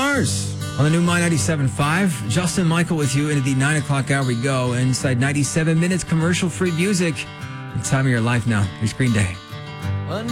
Stars on the new My 97.5. Justin Michael with you into the 9 o'clock hour we go. Inside 97 minutes commercial-free music. The time of your life now. Here's Green Day.